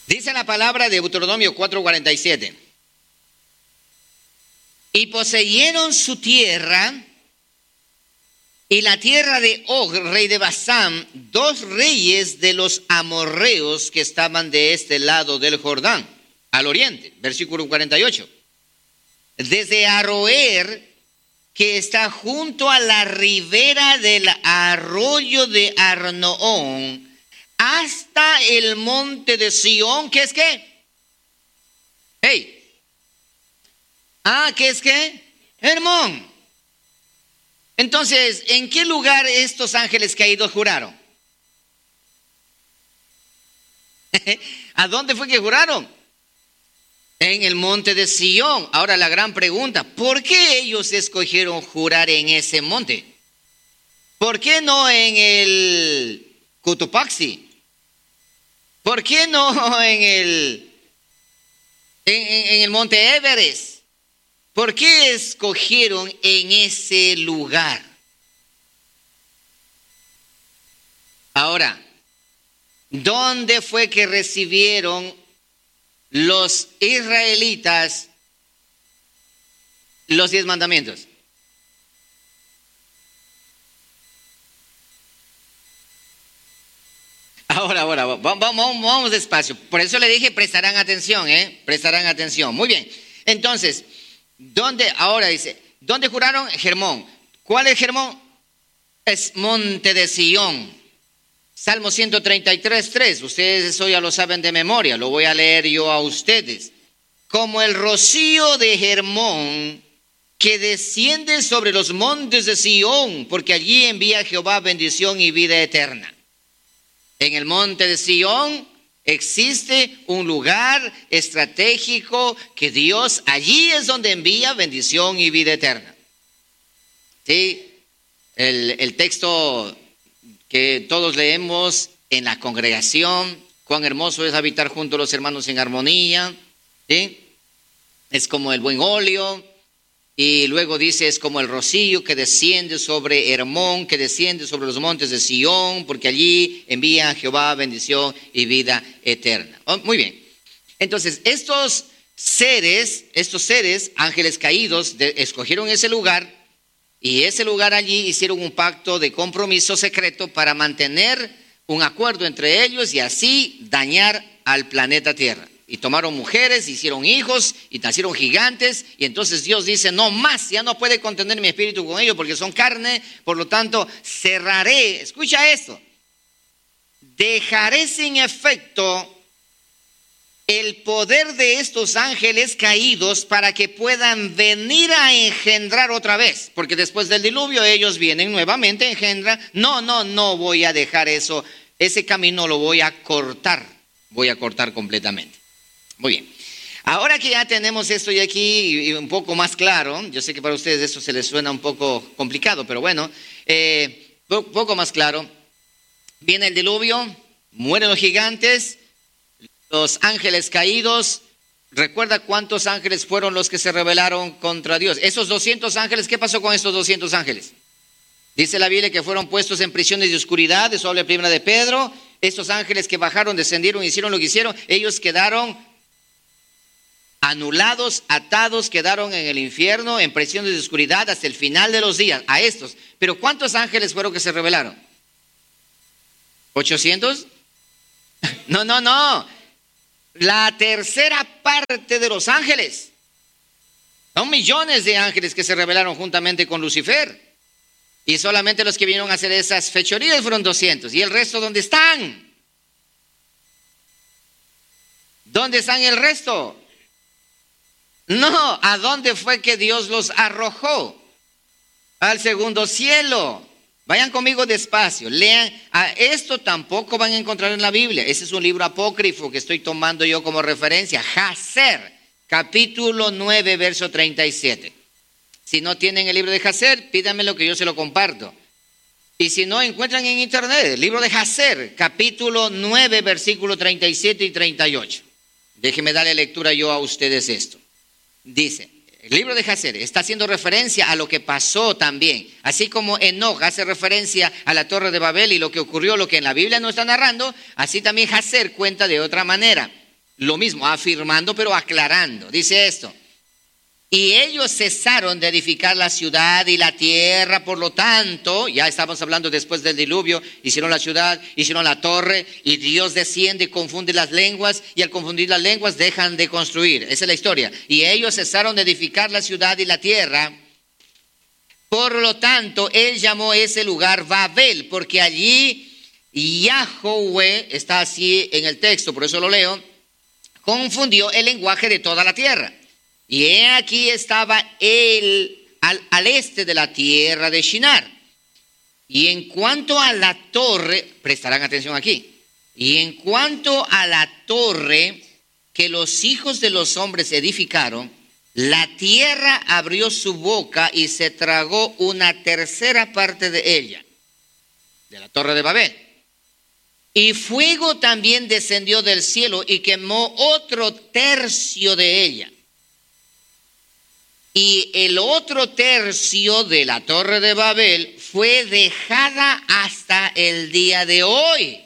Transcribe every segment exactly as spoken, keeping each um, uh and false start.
Dice la palabra de Deuteronomio cuatro cuarenta y siete. Y poseyeron su tierra y la tierra de Og, rey de Basán, dos reyes de los amorreos que estaban de este lado del Jordán, al oriente. Versículo cuarenta y ocho. Desde Aroer, que está junto a la ribera del arroyo de Arnoón, hasta el monte de Sión, ¿qué es qué? Hey. Ah, ¿qué es qué? Hermón. Entonces, ¿en qué lugar estos ángeles caídos juraron? ¿A dónde fue que juraron? En el monte de Sión. Ahora la gran pregunta, ¿por qué ellos escogieron jurar en ese monte? ¿Por qué no en el Cotopaxi? ¿Por qué no en el, en, en el monte Everest? ¿Por qué escogieron en ese lugar? Ahora, ¿dónde fue que recibieron los israelitas los diez mandamientos? Ahora, ahora, vamos, vamos, vamos despacio. Por eso le dije, prestarán atención, ¿eh? Prestarán atención. Muy bien. Entonces, ¿dónde? Ahora dice, ¿dónde juraron? Hermón. ¿Cuál es Hermón? Es monte de Sión. Salmo ciento treinta y tres, tres. Ustedes eso ya lo saben de memoria. Lo voy a leer yo a ustedes. Como el rocío de Hermón que desciende sobre los montes de Sión, porque allí envía Jehová bendición y vida eterna. En el monte de Sión existe un lugar estratégico que Dios, allí es donde envía bendición y vida eterna. Sí, el, el texto que todos leemos en la congregación, cuán hermoso es habitar junto a los hermanos en armonía, ¿sí? Es como el buen óleo. Y luego dice, es como el rocío que desciende sobre Hermón, que desciende sobre los montes de Sión, porque allí envía a Jehová bendición y vida eterna. Oh, muy bien. Entonces, estos seres, estos seres, ángeles caídos, de, escogieron ese lugar, y ese lugar allí hicieron un pacto de compromiso secreto para mantener un acuerdo entre ellos y así dañar al planeta Tierra. Y tomaron mujeres, hicieron hijos y nacieron gigantes. Y entonces Dios dice, no más, ya no puede contener mi espíritu con ellos porque son carne. Por lo tanto, cerraré, escucha esto, dejaré sin efecto el poder de estos ángeles caídos para que puedan venir a engendrar otra vez. Porque después del diluvio ellos vienen nuevamente, engendran. No, no, no voy a dejar eso, ese camino lo voy a cortar, voy a cortar completamente. Muy bien, ahora que ya tenemos esto y aquí y un poco más claro, yo sé que para ustedes eso se les suena un poco complicado, pero bueno, eh, un poco más claro, viene el diluvio, mueren los gigantes, los ángeles caídos. ¿Recuerda cuántos ángeles fueron los que se rebelaron contra Dios? Esos doscientos ángeles, ¿qué pasó con estos doscientos ángeles? Dice la Biblia que fueron puestos en prisiones de oscuridad, eso habla primera de Pedro. Estos ángeles que bajaron, descendieron, hicieron lo que hicieron, ellos quedaron anulados, atados, quedaron en el infierno, en prisiones de oscuridad hasta el final de los días, a estos. Pero ¿cuántos ángeles fueron que se rebelaron? ¿ochocientos? No, no, no. La tercera parte de los ángeles. Son millones de ángeles que se rebelaron juntamente con Lucifer. Y solamente los que vinieron a hacer esas fechorías fueron doscientos. ¿Y el resto dónde están? ¿Dónde están el resto? No, ¿a dónde fue que Dios los arrojó? Al segundo cielo. Vayan conmigo despacio, lean. A esto tampoco van a encontrar en la Biblia. Ese es un libro apócrifo que estoy tomando yo como referencia. Jacer, capítulo nueve, verso treinta y siete. Si no tienen el libro de Jacer, pídanmelo que yo se lo comparto. Y si no, encuentran en internet el libro de Jacer, capítulo nueve, versículo treinta y siete y treinta y ocho. Déjenme darle lectura yo a ustedes esto. Dice, el libro de Jacer está haciendo referencia a lo que pasó también. Así como Enoch hace referencia a la Torre de Babel y lo que ocurrió, lo que en la Biblia no está narrando, así también Jacer cuenta de otra manera. lo mismo, afirmando pero aclarando. Dice esto: y ellos cesaron de edificar la ciudad y la tierra, por lo tanto, ya estamos hablando después del diluvio, hicieron la ciudad, hicieron la torre, y Dios desciende y confunde las lenguas, y al confundir las lenguas dejan de construir. Esa es la historia. Y ellos cesaron de edificar la ciudad y la tierra, por lo tanto, él llamó ese lugar Babel, porque allí Yahweh, está así en el texto, por eso lo leo, confundió el lenguaje de toda la tierra. Y he aquí estaba él al, al este de la tierra de Shinar. Y en cuanto a la torre, prestarán atención aquí, y en cuanto a la torre que los hijos de los hombres edificaron, la tierra abrió su boca y se tragó una tercera parte de ella, de la torre de Babel. Y fuego también descendió del cielo y quemó otro tercio de ella. Y el otro tercio de la torre de Babel fue dejada hasta el día de hoy.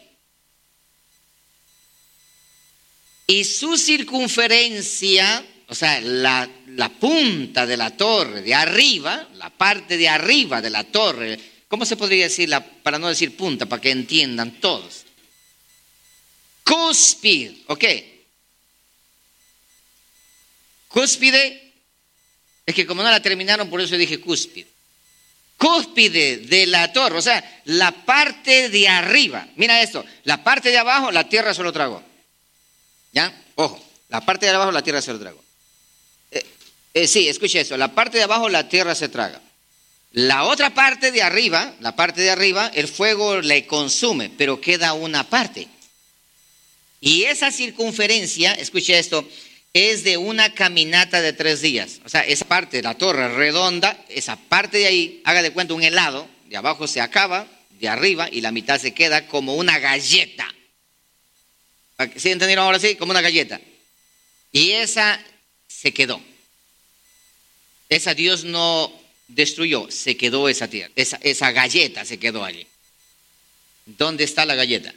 Y su circunferencia, o sea, la, la punta de la torre de arriba, la parte de arriba de la torre, ¿cómo se podría decir, la, para no decir punta, para que entiendan todos? Cúspide, ¿ok? Cúspide. Es que como no la terminaron, por eso dije cúspide. Cúspide de la torre, o sea, la parte de arriba. Mira esto, la parte de abajo la tierra se lo tragó. ¿Ya? Ojo, la parte de abajo la tierra se lo tragó. Eh, eh, sí, escuche esto, la parte de abajo la tierra se traga. La otra parte de arriba, la parte de arriba, el fuego le consume, pero queda una parte. Y esa circunferencia, escuche esto, es de una caminata de tres días. O sea, esa parte de la torre redonda, esa parte de ahí, haga de cuenta un helado, de abajo se acaba, de arriba, y la mitad se queda como una galleta. ¿Sí entendieron ahora sí? Como una galleta. Y esa se quedó. Esa Dios no destruyó, se quedó esa tierra. Esa, esa galleta se quedó allí. ¿Dónde está la galleta?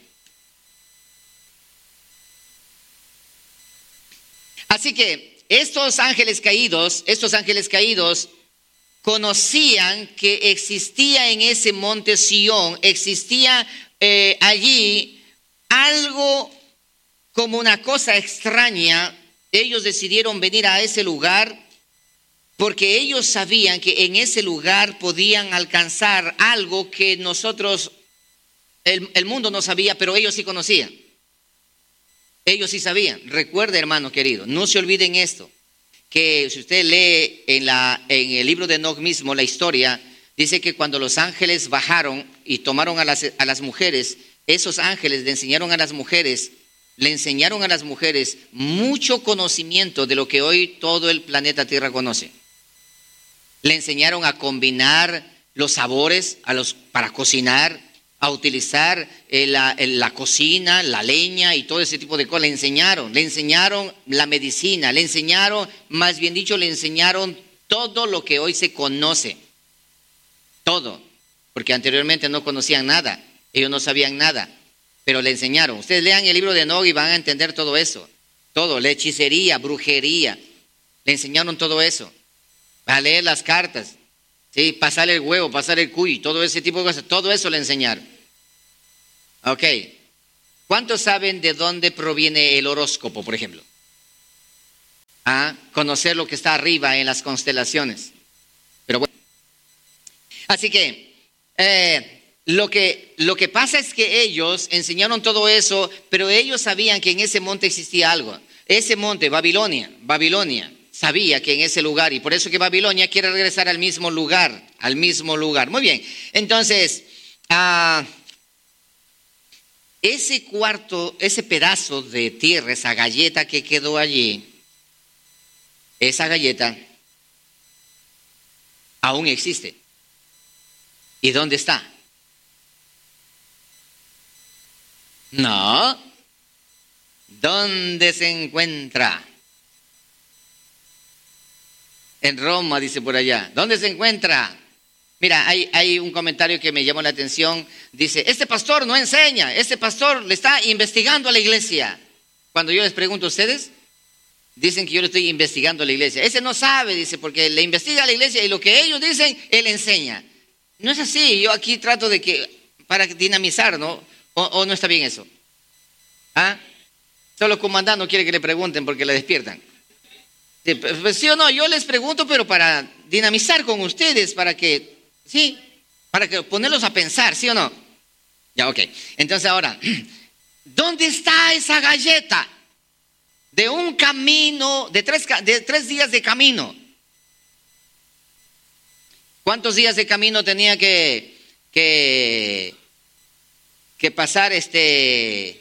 Así que estos ángeles caídos, estos ángeles caídos conocían que existía en ese monte Sión, existía eh, allí algo como una cosa extraña. Ellos decidieron venir a ese lugar porque ellos sabían que en ese lugar podían alcanzar algo que nosotros, el, el mundo no sabía, pero ellos sí conocían. Ellos sí sabían. Recuerde, hermano querido, no se olviden esto, que si usted lee en, la, en el libro de Enoc mismo la historia, dice que cuando los ángeles bajaron y tomaron a las, a las mujeres, esos ángeles le enseñaron a las mujeres, le enseñaron a las mujeres mucho conocimiento de lo que hoy todo el planeta Tierra conoce. Le enseñaron a combinar los sabores a los, para cocinar, a utilizar eh, la, la cocina, la leña y todo ese tipo de cosas. Le enseñaron, le enseñaron la medicina, le enseñaron, más bien dicho, le enseñaron todo lo que hoy se conoce. Todo. Porque anteriormente no conocían nada, ellos no sabían nada, pero le enseñaron. Ustedes lean el libro de Enoc y van a entender todo eso. Todo, la hechicería, brujería. Le enseñaron todo eso. A leer las cartas, ¿sí? Pasar el huevo, pasar el cuy, todo ese tipo de cosas. Todo eso le enseñaron. Ok, ¿cuántos saben de dónde proviene el horóscopo, por ejemplo? Ah, conocer lo que está arriba en las constelaciones. Pero bueno, así que eh, lo que lo que pasa es que ellos enseñaron todo eso, pero ellos sabían que en ese monte existía algo. Ese monte, Babilonia, Babilonia, sabía que en ese lugar, y por eso que Babilonia quiere regresar al mismo lugar, al mismo lugar. Muy bien, entonces, ah, ese cuarto, ese pedazo de tierra, esa galleta que quedó allí, esa galleta aún existe. ¿Y dónde está? No. ¿Dónde se encuentra? En Roma, dice por allá. ¿Dónde se encuentra? Mira, hay, hay un comentario que me llamó la atención. Dice, este pastor no enseña, este pastor le está investigando a la iglesia. Cuando yo les pregunto a ustedes, dicen que yo le estoy investigando a la iglesia. Ese no sabe, dice, porque le investiga a la iglesia y lo que ellos dicen, él enseña. No es así. Yo aquí trato de que, para dinamizar, ¿no? ¿O, o no está bien eso? ¿Ah? Solo comandante no quiere que le pregunten porque le despiertan. Sí, pues, sí o no, yo les pregunto, pero para dinamizar con ustedes, para que, sí, para que ponerlos a pensar, ¿sí o no? Ya, ok. Entonces ahora, ¿dónde está esa galleta? De un camino, de tres, de tres días de camino. ¿Cuántos días de camino tenía que, que, que pasar este?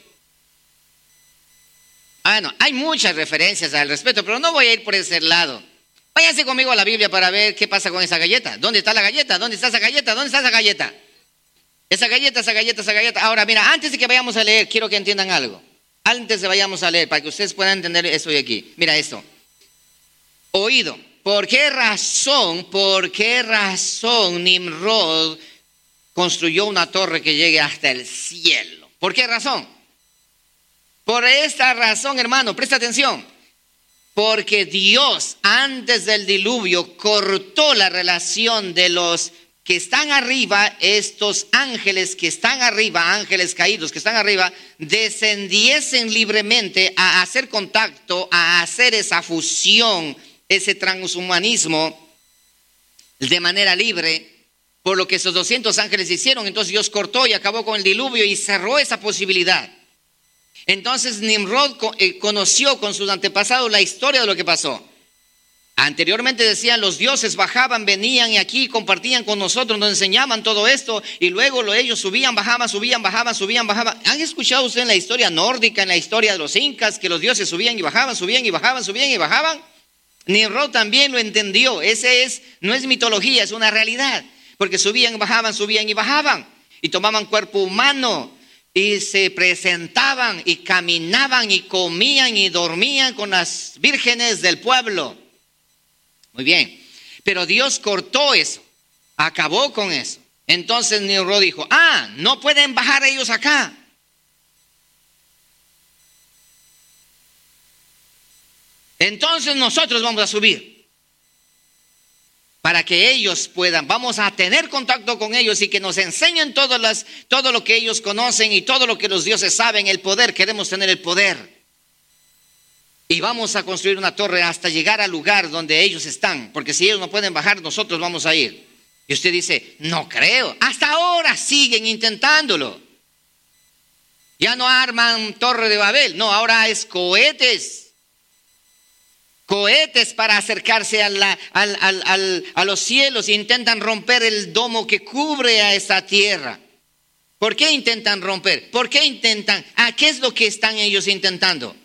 Ah, no, hay muchas referencias al respecto, pero no voy a ir por ese lado. Váyase conmigo a la Biblia para ver qué pasa con esa galleta. ¿Dónde está la galleta? ¿Dónde está esa galleta? ¿Dónde está esa galleta? Esa galleta, esa galleta, esa galleta. Ahora, mira, antes de que vayamos a leer, quiero que entiendan algo. Antes de vayamos a leer, para que ustedes puedan entender eso de aquí. Mira esto. Oído. ¿Por qué razón, por qué razón Nimrod construyó una torre que llegue hasta el cielo? ¿Por qué razón? Por esta razón, hermano, presta atención. Porque Dios, antes del diluvio, cortó la relación de los que están arriba, estos ángeles que están arriba, ángeles caídos que están arriba, descendiesen libremente a hacer contacto, a hacer esa fusión, ese transhumanismo de manera libre, por lo que esos doscientos ángeles hicieron. Entonces Dios cortó y acabó con el diluvio y cerró esa posibilidad. Entonces Nimrod conoció con sus antepasados la historia de lo que pasó. Anteriormente decían, los dioses bajaban, venían y aquí compartían con nosotros, nos enseñaban todo esto y luego ellos subían, bajaban, subían, bajaban, subían, bajaban. ¿Han escuchado ustedes en la historia nórdica, en la historia de los incas, que los dioses subían y bajaban, subían y bajaban, subían y bajaban? Nimrod también lo entendió. Ese es, no es mitología, es una realidad, porque subían, bajaban, subían y bajaban y tomaban cuerpo humano y se presentaban y caminaban y comían y dormían con las vírgenes del pueblo. Muy bien, pero Dios cortó eso, acabó con eso. Entonces Nimrod dijo, ah, no pueden bajar ellos acá. Entonces nosotros vamos a subir para que ellos puedan, vamos a tener contacto con ellos y que nos enseñen todas las, todo lo que ellos conocen y todo lo que los dioses saben, el poder, queremos tener el poder. Y vamos a construir una torre hasta llegar al lugar donde ellos están, porque si ellos no pueden bajar, nosotros vamos a ir. Y usted dice, no creo, hasta ahora siguen intentándolo. Ya no arman torre de Babel, no, ahora es cohetes. Cohetes para acercarse a, la, al, al, al, a los cielos, e intentan romper el domo que cubre a esa tierra. ¿Por qué intentan romper? ¿Por qué intentan? ¿A qué es lo que están ellos intentando?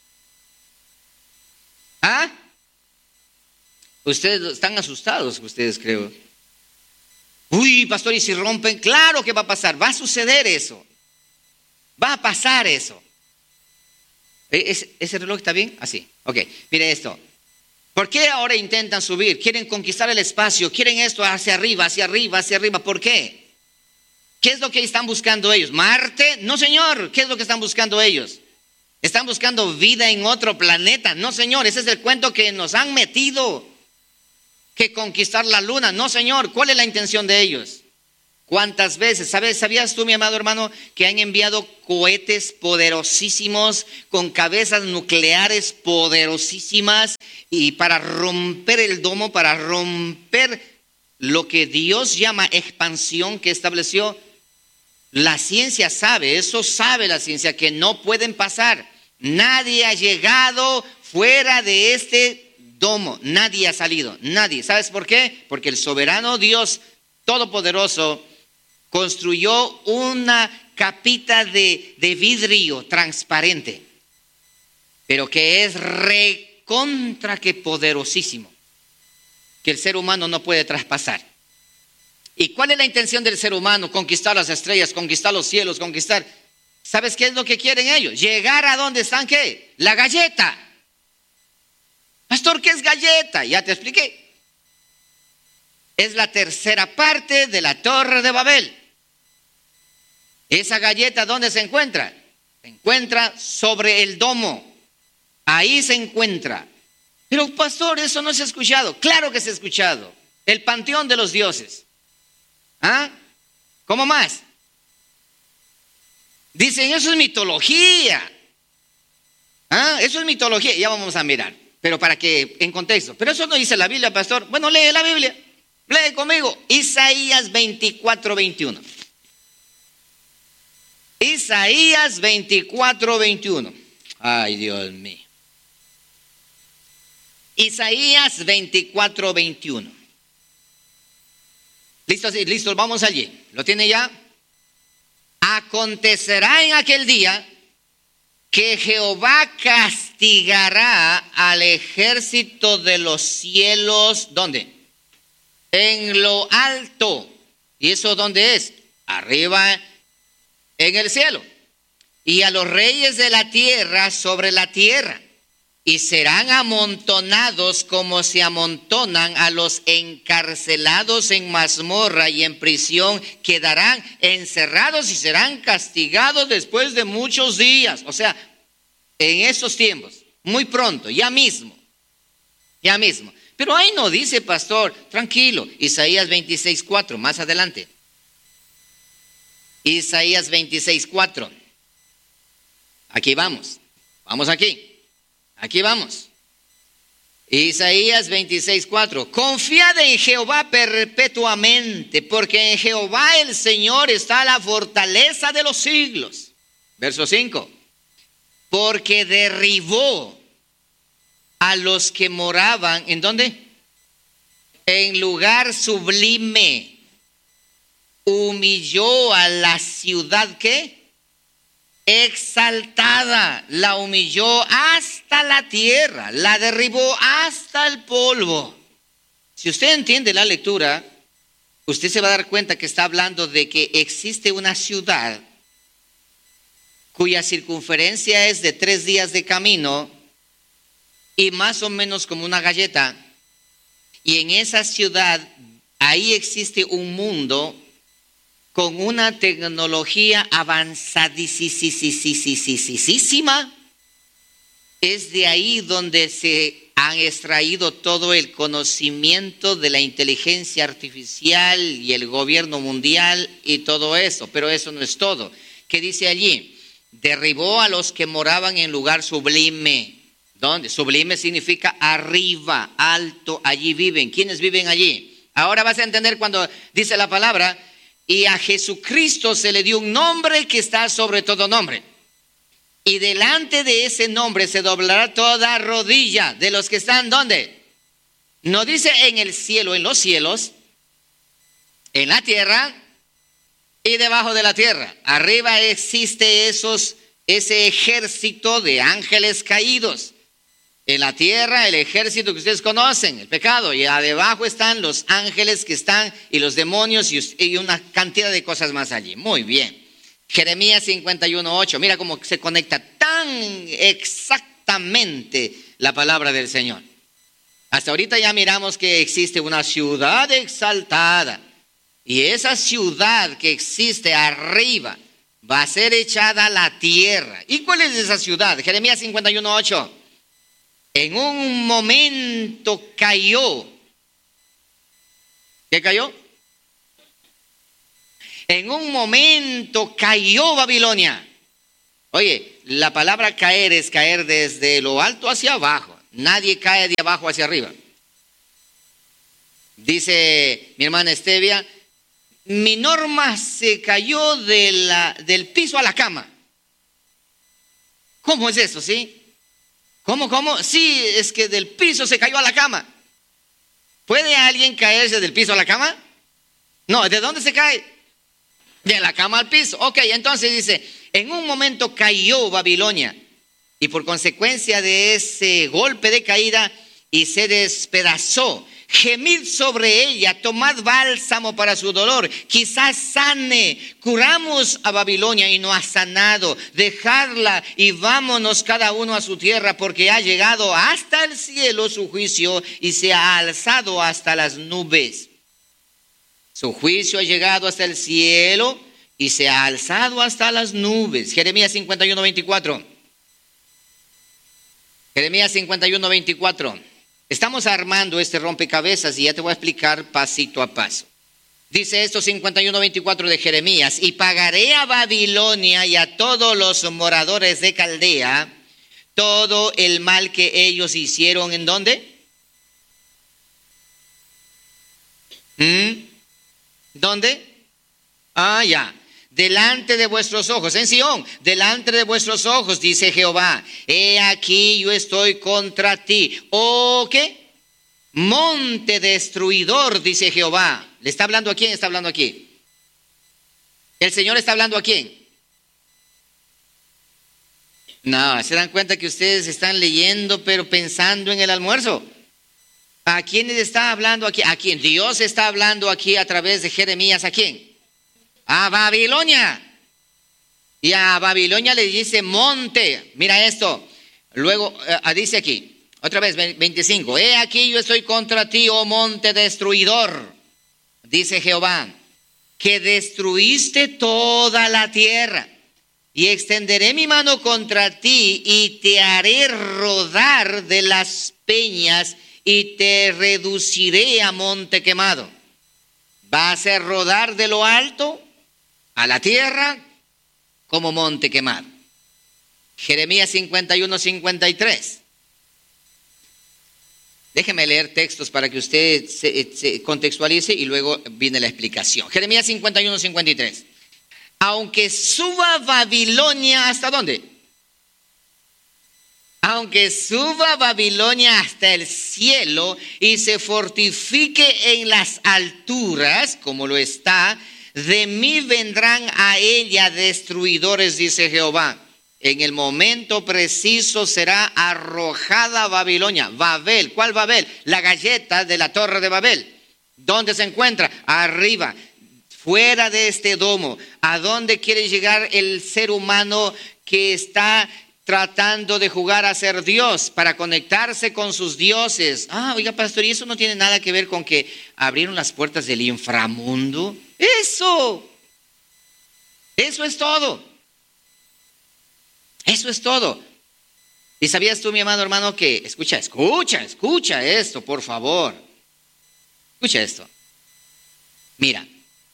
¿Ah? Ustedes están asustados, ustedes creo. Uy, pastor, ¿y si rompen? Claro que va a pasar, va a suceder eso. Va a pasar eso. ¿Ese, ese reloj está bien? Así, ok, mire esto. ¿Por qué ahora intentan subir? Quieren conquistar el espacio, quieren esto hacia arriba, hacia arriba, hacia arriba. ¿Por qué? ¿Qué es lo que están buscando ellos? ¿Marte? No, señor, ¿qué es lo que están buscando ellos? ¿Están buscando vida en otro planeta? No, señor, ese es el cuento que nos han metido. Que conquistar la luna. No, señor, ¿cuál es la intención de ellos? ¿Cuántas veces? ¿Sabes? ¿Sabías tú, mi amado hermano, que han enviado cohetes poderosísimos con cabezas nucleares poderosísimas y para romper el domo, para romper lo que Dios llama expansión que estableció? La ciencia sabe, eso sabe la ciencia, que no pueden pasar. Nadie ha llegado fuera de este domo, nadie ha salido, nadie. ¿Sabes por qué? Porque el soberano Dios todopoderoso construyó una capita de, de vidrio transparente, pero que es recontra que poderosísimo, que el ser humano no puede traspasar. ¿Y cuál es la intención del ser humano? Conquistar las estrellas, conquistar los cielos, conquistar. ¿Sabes qué es lo que quieren ellos? Llegar a donde están, ¿qué? La galleta. Pastor, ¿qué es galleta? Ya te expliqué. Es la tercera parte de la Torre de Babel. ¿Esa galleta dónde se encuentra? Se encuentra sobre el domo. Ahí se encuentra. Pero pastor, eso no se ha escuchado. Claro que se ha escuchado. El panteón de los dioses. ¿Ah? ¿Cómo más? Dicen, eso es mitología. ¿Ah? Eso es mitología. Ya vamos a mirar. Pero para que, en contexto. Pero eso no dice la Biblia, pastor. Bueno, lee la Biblia. Lee conmigo. Isaías veinticuatro, veintiuno. Isaías veinticuatro, veintiuno. Ay, Dios mío. Isaías veinticuatro, veintiuno. ¿Listos? ¿Listos? Vamos allí. ¿Lo tiene ya? Acontecerá en aquel día que Jehová castigará al ejército de los cielos. ¿Dónde? En lo alto. ¿Y eso dónde es? Arriba en el cielo. Y a los reyes de la tierra sobre la tierra. Y serán amontonados como se amontonan a los encarcelados en mazmorra y en prisión. Quedarán encerrados y serán castigados después de muchos días. O sea, en estos tiempos, muy pronto, ya mismo, ya mismo. Pero ahí no dice, pastor, tranquilo, Isaías veintiséis, cuatro, más adelante. Isaías veintiséis, cuatro. Aquí vamos, vamos aquí. Aquí vamos. Isaías veintiséis, cuatro. Confiad en Jehová perpetuamente, porque en Jehová el Señor está la fortaleza de los siglos. Verso cinco. Porque derribó a los que moraban, ¿en dónde? En lugar sublime. Humilló a la ciudad, ¿qué? Exaltada, la humilló hasta la tierra, la derribó hasta el polvo. Si usted entiende la lectura, usted se va a dar cuenta que está hablando de que existe una ciudad cuya circunferencia es de tres días de camino y más o menos como una galleta. Y en esa ciudad, ahí existe un mundo con una tecnología avanzadísima. Es de ahí donde se han extraído todo el conocimiento de la inteligencia artificial y el gobierno mundial y todo eso. Pero eso no es todo. ¿Qué dice allí? Derribó a los que moraban en lugar sublime. ¿Dónde? Sublime significa arriba, alto, allí viven. ¿Quiénes viven allí? Ahora vas a entender cuando dice la palabra. Y a Jesucristo se le dio un nombre que está sobre todo nombre. Y delante de ese nombre se doblará toda rodilla de los que están, ¿dónde? No dice en el cielo, en los cielos, en la tierra y debajo de la tierra. Arriba existe esos, ese ejército de ángeles caídos. En la tierra, el ejército que ustedes conocen, el pecado, y debajo están los ángeles que están, y los demonios, y una cantidad de cosas más allí. Muy bien. Jeremías cincuenta y uno, ocho. Mira cómo se conecta tan exactamente la palabra del Señor. Hasta ahorita ya miramos que existe una ciudad exaltada, y esa ciudad que existe arriba va a ser echada a la tierra. ¿Y cuál es esa ciudad? Jeremías cincuenta y uno, ocho. En un momento cayó. ¿Qué cayó? En un momento cayó Babilonia. Oye, la palabra caer es caer desde lo alto hacia abajo. Nadie cae de abajo hacia arriba. Dice mi hermana Estevia, mi Norma se cayó de la, del piso a la cama. ¿Cómo es eso, sí? ¿Cómo, cómo? Sí, es que del piso se cayó a la cama. ¿Puede alguien caerse del piso a la cama? No, ¿de dónde se cae? De la cama al piso. Ok, entonces dice, en un momento cayó Babilonia y por consecuencia de ese golpe de caída y se despedazó. Gemid sobre ella, tomad bálsamo para su dolor, quizás sane. Curamos a Babilonia y no ha sanado. Dejadla y vámonos cada uno a su tierra, porque ha llegado hasta el cielo su juicio y se ha alzado hasta las nubes. Su juicio ha llegado hasta el cielo y se ha alzado hasta las nubes. Jeremías cincuenta y uno, veinticuatro. Jeremías cincuenta y uno, veinticuatro. Estamos armando este rompecabezas y ya te voy a explicar pasito a paso. Dice esto cincuenta y uno, veinticuatro de Jeremías: y pagaré a Babilonia y a todos los moradores de Caldea todo el mal que ellos hicieron. ¿En dónde? ¿Mm? ¿Dónde? Ah, ya. Delante de vuestros ojos, en Sión, delante de vuestros ojos, dice Jehová. He aquí yo estoy contra ti. ¿O qué? Monte destruidor, dice Jehová. ¿Le está hablando a quién? Está hablando aquí. ¿El Señor está hablando a quién? No, se dan cuenta que ustedes están leyendo pero pensando en el almuerzo. ¿A quién está hablando aquí? ¿A quién? Dios está hablando aquí a través de Jeremías. ¿A quién? A Babilonia. Y a Babilonia le dice monte. Mira esto. Luego uh, dice aquí, otra vez, veinticinco. He aquí yo estoy contra ti, oh monte destruidor, dice Jehová, que destruiste toda la tierra. Y extenderé mi mano contra ti y te haré rodar de las peñas y te reduciré a monte quemado. Va a hacer rodar de lo alto a la tierra como monte quemado. Jeremías cincuenta y uno, cincuenta y tres. Déjeme leer textos para que usted se, se contextualice y luego viene la explicación. Jeremías cincuenta y uno, cincuenta y tres. Aunque suba Babilonia, ¿hasta dónde? Aunque suba Babilonia hasta el cielo y se fortifique en las alturas, como lo está, de mí vendrán a ella destruidores, dice Jehová. En el momento preciso será arrojada Babilonia. Babel, ¿cuál Babel? La galleta de la torre de Babel. ¿Dónde se encuentra? Arriba, fuera de este domo. ¿A dónde quiere llegar el ser humano que está tratando de jugar a ser Dios para conectarse con sus dioses? Ah, oiga, pastor, ¿y eso no tiene nada que ver con que abrieron las puertas del inframundo? Eso, eso es todo. Eso es todo. ¿Y sabías tú, mi amado hermano, que, escucha, escucha, escucha esto, por favor. Escucha esto. Mira,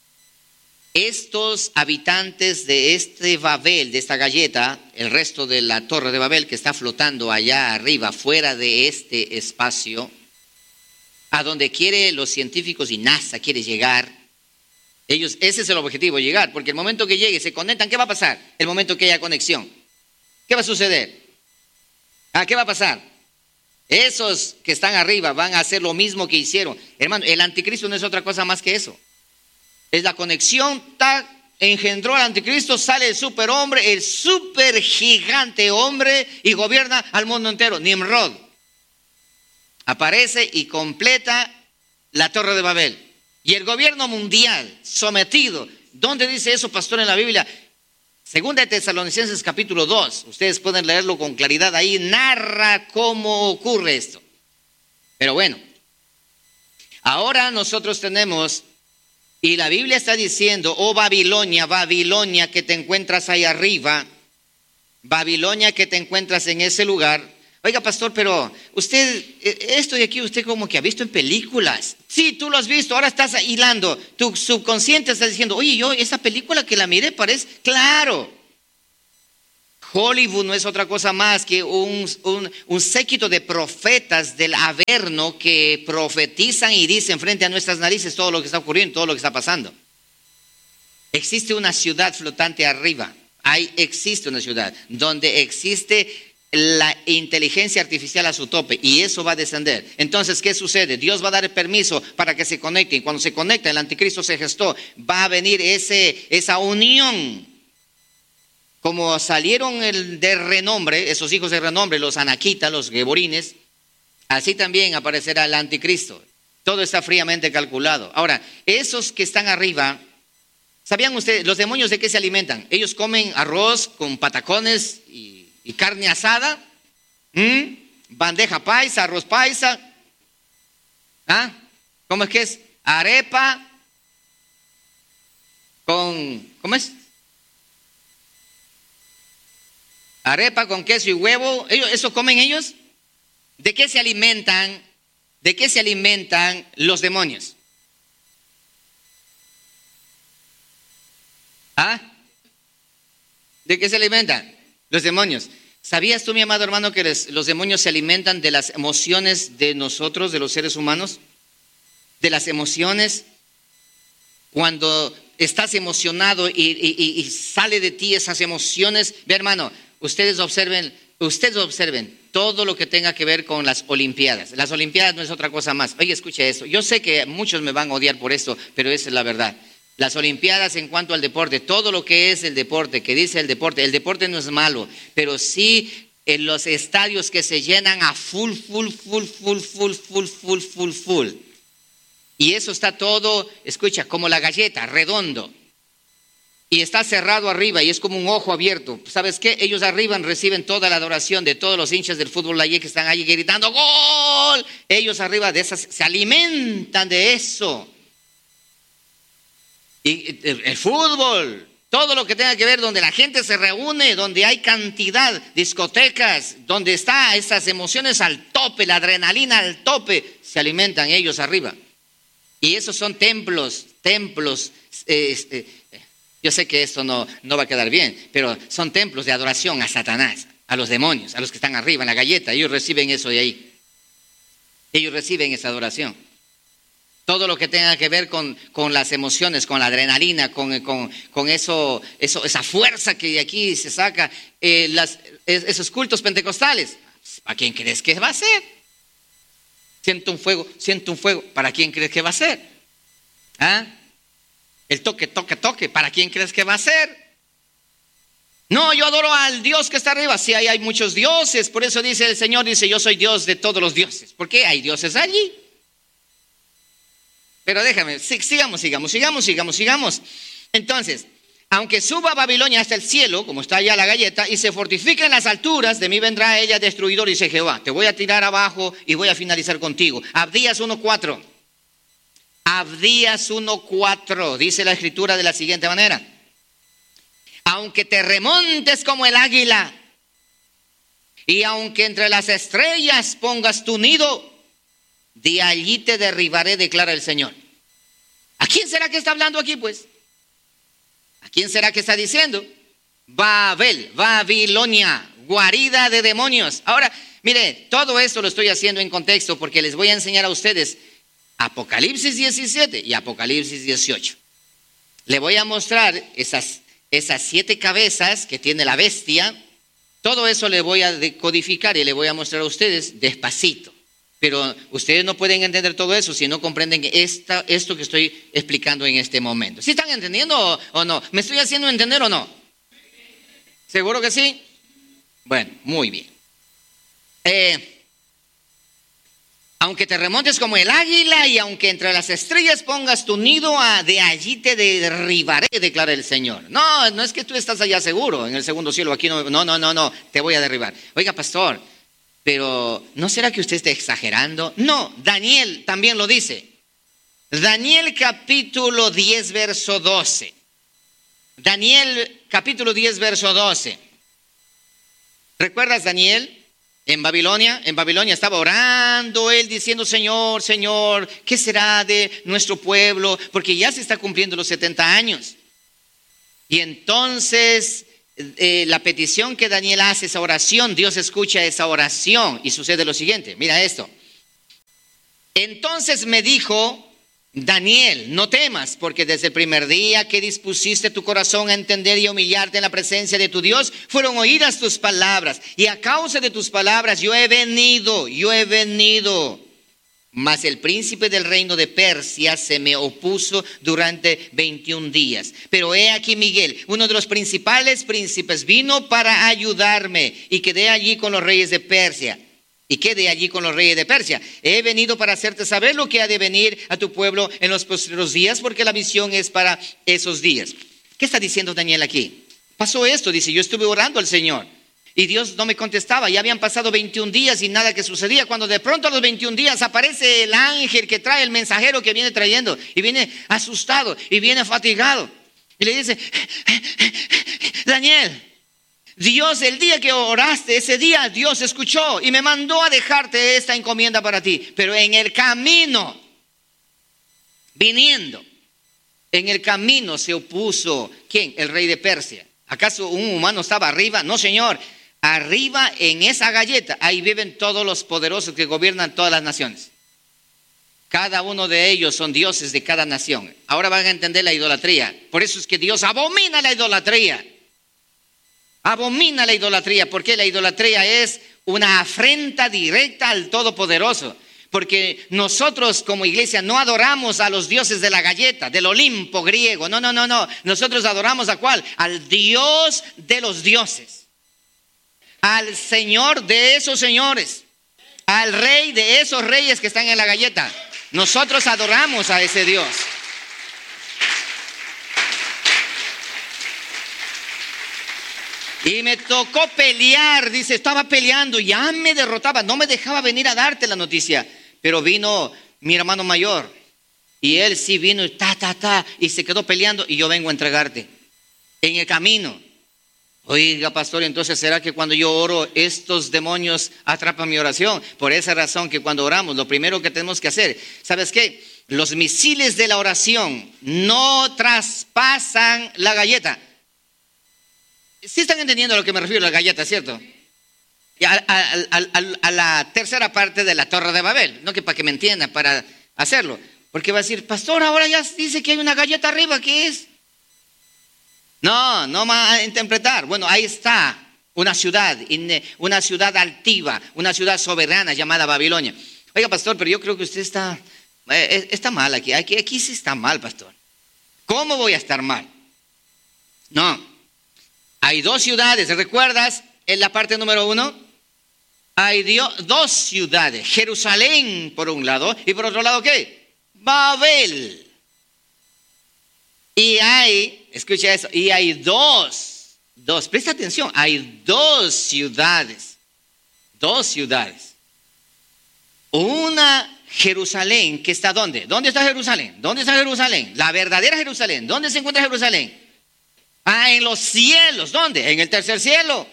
estos habitantes de este Babel, de esta galleta, el resto de la torre de Babel que está flotando allá arriba, fuera de este espacio, a donde quiere los científicos y NASA quiere llegar, ellos, ese es el objetivo, llegar, porque el momento que llegue, se conectan, ¿qué va a pasar? El momento que haya conexión, ¿qué va a suceder? ¿Ah, qué va a pasar? Esos que están arriba van a hacer lo mismo que hicieron. Hermano, el anticristo no es otra cosa más que eso. Es la conexión, ta, engendró al anticristo, sale el superhombre, el super gigante hombre y gobierna al mundo entero. Nimrod aparece y completa la torre de Babel. Y el gobierno mundial sometido. ¿Dónde dice eso, pastor, en la Biblia? Segunda de Tesalonicenses capítulo dos. Ustedes pueden leerlo con claridad. Ahí narra cómo ocurre esto. Pero bueno, ahora nosotros tenemos... Y la Biblia está diciendo, oh Babilonia, Babilonia que te encuentras ahí arriba, Babilonia que te encuentras en ese lugar. Oiga, pastor, pero usted, esto de aquí, usted como que ha visto en películas. Sí, tú lo has visto, ahora estás hilando. Tu subconsciente está diciendo, oye, yo esa película que la miré parece, claro. Hollywood no es otra cosa más que un, un, un séquito de profetas del Averno que profetizan y dicen frente a nuestras narices todo lo que está ocurriendo, todo lo que está pasando. Existe una ciudad flotante arriba. Ahí existe una ciudad donde existe la inteligencia artificial a su tope y eso va a descender. Entonces, ¿qué sucede? Dios va a dar el permiso para que se conecten. Cuando se conecta, el anticristo se gestó. Va a venir ese, esa unión. Como salieron el de renombre, esos hijos de renombre, los anaquitas, los geborines, así también aparecerá el anticristo. Todo está fríamente calculado. Ahora, esos que están arriba, ¿sabían ustedes los demonios de qué se alimentan? Ellos comen arroz con patacones y, y carne asada, ¿Mm? bandeja paisa, arroz paisa, ¿ah? ¿Cómo es que es? Arepa con... ¿Cómo es? Arepa con queso y huevo. ¿Ellos, ¿Eso comen ellos? ¿De qué se alimentan? ¿De qué se alimentan los demonios? ¿Ah? ¿De qué se alimentan los demonios? ¿Sabías tú, mi amado hermano, que les, los demonios se alimentan de las emociones de nosotros, de los seres humanos? De las emociones. Cuando estás emocionado y, y, y sale de ti esas emociones. Ve, hermano, ustedes observen, ustedes observen todo lo que tenga que ver con las Olimpiadas. Las Olimpiadas no es otra cosa más. Oye, escucha esto. Yo sé que muchos me van a odiar por esto, pero esa es la verdad. Las Olimpiadas en cuanto al deporte, todo lo que es el deporte, que dice el deporte, el deporte no es malo, pero sí en los estadios que se llenan a full, full, full, full, full, full, full, full, full. Y eso está todo, escucha, como la galleta, redondo. Y está cerrado arriba y es como un ojo abierto. ¿Sabes qué? Ellos arriba reciben toda la adoración de todos los hinchas del fútbol allí que están allí gritando ¡gol! Ellos arriba de esas se alimentan de eso. Y el, el fútbol, todo lo que tenga que ver donde la gente se reúne, donde hay cantidad, discotecas, donde están esas emociones al tope, la adrenalina al tope, se alimentan ellos arriba. Y esos son templos, templos, eh, eh, yo sé que esto no, no va a quedar bien, pero son templos de adoración a Satanás, a los demonios, a los que están arriba en la galleta. Ellos reciben eso de ahí. Ellos reciben esa adoración. Todo lo que tenga que ver con, con las emociones, con la adrenalina, con, con, con eso, eso, esa fuerza que de aquí se saca, eh, las, esos cultos pentecostales, ¿a quién crees que va a ser? Siento un fuego, siento un fuego, ¿para quién crees que va a ser? ¿Ah? El toque, toque, toque, ¿para quién crees que va a ser? No, yo adoro al Dios que está arriba. Sí, ahí hay muchos dioses, por eso dice el Señor, dice, yo soy Dios de todos los dioses. ¿Por qué? Hay dioses allí. Pero déjame, sigamos, sigamos, sigamos, sigamos, sigamos. Entonces, aunque suba a Babilonia hasta el cielo, como está allá la galleta, y se fortifique en las alturas, de mí vendrá ella destruidor, dice Jehová. Te voy a tirar abajo y voy a finalizar contigo. Abdías uno cuatro. Abdías uno cuatro, dice la escritura de la siguiente manera. Aunque te remontes como el águila, y aunque entre las estrellas pongas tu nido, de allí te derribaré, declara el Señor. ¿A quién será que está hablando aquí, pues? ¿A quién será que está diciendo? Babel, Babilonia, guarida de demonios. Ahora, mire, todo esto lo estoy haciendo en contexto porque les voy a enseñar a ustedes Apocalipsis diecisiete y Apocalipsis dieciocho. Le voy a mostrar esas, esas siete cabezas que tiene la bestia. Todo eso le voy a decodificar y le voy a mostrar a ustedes despacito. Pero ustedes no pueden entender todo eso si no comprenden esta, esto que estoy explicando en este momento. ¿Sí están entendiendo o, o no? ¿Me estoy haciendo entender o no? ¿Seguro que sí? Bueno, muy bien. Eh, aunque te remontes como el águila y aunque entre las estrellas pongas tu nido, a, de allí te derribaré, declara el Señor. No, no es que tú estás allá seguro, en el segundo cielo, aquí no, no, no, no, no, te voy a derribar. Oiga, pastor, pero ¿no será que usted está exagerando? No, Daniel también lo dice. Daniel capítulo diez, verso doce. Daniel capítulo diez, verso doce. ¿Recuerdas Daniel? En Babilonia, en Babilonia estaba orando él diciendo, Señor, Señor, ¿qué será de nuestro pueblo? Porque ya se está cumpliendo los setenta años. Y entonces eh, la petición que Daniel hace, esa oración, Dios escucha esa oración y sucede lo siguiente. Mira esto. Entonces me dijo, Daniel, no temas, porque desde el primer día que dispusiste tu corazón a entender y humillarte en la presencia de tu Dios, fueron oídas tus palabras. Y a causa de tus palabras yo he venido, yo he venido. Mas el príncipe del reino de Persia se me opuso durante veintiún días. Pero he aquí Miguel, uno de los principales príncipes, vino para ayudarme y quedé allí con los reyes de Persia. Y quedé allí con los reyes de Persia. He venido para hacerte saber lo que ha de venir a tu pueblo en los posteriores días, porque la visión es para esos días. ¿Qué está diciendo Daniel aquí? Pasó esto, dice, yo estuve orando al Señor y Dios no me contestaba. Ya habían pasado veintiún días y nada que sucedía. Cuando de pronto a los veintiún días aparece el ángel que trae el mensajero que viene trayendo y viene asustado y viene fatigado. Y le dice, Daniel, Dios, el día que oraste, ese día Dios escuchó y me mandó a dejarte esta encomienda para ti. Pero en el camino, viniendo, en el camino se opuso, ¿quién? El rey de Persia. ¿Acaso un humano estaba arriba? No, señor. Arriba en esa galleta, ahí viven todos los poderosos que gobiernan todas las naciones. Cada uno de ellos son dioses de cada nación. Ahora van a entender la idolatría. Por eso es que Dios abomina la idolatría. Abomina la idolatría, porque la idolatría es una afrenta directa al Todopoderoso. Porque nosotros como iglesia no adoramos a los dioses de la galleta, del Olimpo griego. No, no, no, no. Nosotros adoramos ¿a cuál? Al Dios de los dioses. Al Señor de esos señores. Al Rey de esos reyes que están en la galleta. Nosotros adoramos a ese Dios. Y me tocó pelear, dice, estaba peleando, ya me derrotaba, no me dejaba venir a darte la noticia. Pero vino mi hermano mayor y él sí vino y ta, ta, ta, y se quedó peleando y yo vengo a entregarte en el camino. Oiga, pastor, entonces ¿será que cuando yo oro estos demonios atrapan mi oración? Por esa razón que cuando oramos, lo primero que tenemos que hacer, ¿sabes qué? Los misiles de la oración no traspasan la galleta. ¿Sí están entendiendo a lo que me refiero a la galleta, cierto? Y a, a, a, a, a la tercera parte de la Torre de Babel, no que para que me entiendan, para hacerlo. Porque va a decir, pastor, ahora ya dice que hay una galleta arriba, ¿qué es? No, no va a interpretar. Bueno, ahí está una ciudad, una ciudad altiva, una ciudad soberana llamada Babilonia. Oiga, pastor, pero yo creo que usted está, eh, está mal aquí. aquí. Aquí sí está mal, pastor. ¿Cómo voy a estar mal? No. Hay dos ciudades, ¿recuerdas? En la parte número uno, hay dio, dos ciudades. Jerusalén por un lado y por otro lado, ¿qué? Babel. Y hay, escucha eso, y hay dos, dos, presta atención, hay dos ciudades, dos ciudades. Una Jerusalén que está ¿dónde? ¿Dónde está Jerusalén? ¿Dónde está Jerusalén? La verdadera Jerusalén. ¿Dónde se encuentra Jerusalén? Ah, en los cielos. ¿Dónde? En el tercer cielo.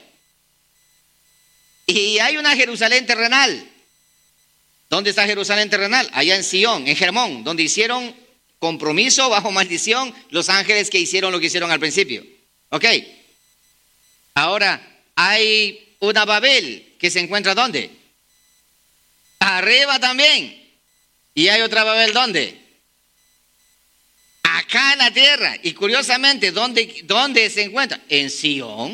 Y hay una Jerusalén terrenal. ¿Dónde está Jerusalén terrenal? Allá en Sion, en Hermón, donde hicieron compromiso bajo maldición los ángeles que hicieron lo que hicieron al principio. Ok. Ahora, hay una Babel que se encuentra ¿dónde? Arriba también. Y hay otra Babel ¿dónde? Acá en la tierra. Y curiosamente, ¿dónde, dónde se encuentra? En Sion.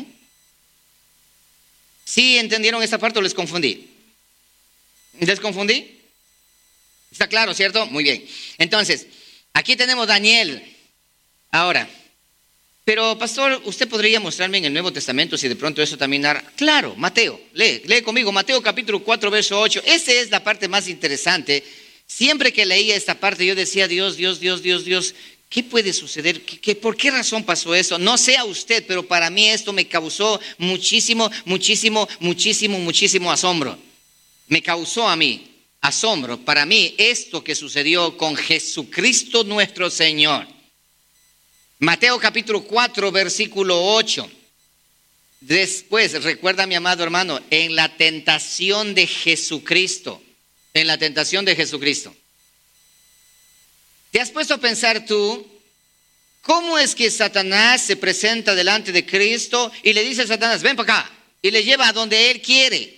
¿Sí entendieron esta parte o les confundí? ¿Les confundí? ¿Está claro, cierto? Muy bien. Entonces, aquí tenemos Daniel. Ahora, pero pastor, ¿usted podría mostrarme en el Nuevo Testamento si de pronto eso también narra? Claro, Mateo, lee, lee conmigo, Mateo capítulo cuatro, verso ocho. Esa es la parte más interesante. Siempre que leía esta parte yo decía, Dios, Dios, Dios, Dios, Dios, ¿qué puede suceder? ¿Qué, qué, ¿Por qué razón pasó eso? No sé a usted, pero para mí esto me causó muchísimo, muchísimo, muchísimo, muchísimo asombro. Me causó a mí asombro. Para mí esto que sucedió con Jesucristo nuestro Señor. Mateo capítulo cuatro, versículo ocho. Después, recuerda mi amado hermano, en la tentación de Jesucristo. En la tentación de Jesucristo. ¿Te has puesto a pensar tú cómo es que Satanás se presenta delante de Cristo y le dice a Satanás, ven para acá, y le lleva a donde él quiere